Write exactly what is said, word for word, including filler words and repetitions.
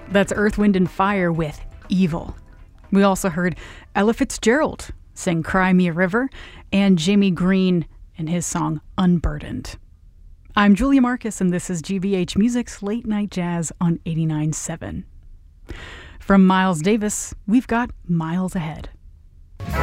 That's Earth, Wind and Fire with Evil. We also heard Ella Fitzgerald sing Cry Me a River, and Jamie Green and his song Unburdened. I'm Julia Marcus, and this is G B H Music's Late Night Jazz on eighty-nine point seven. From Miles Davis, we've got Miles Ahead.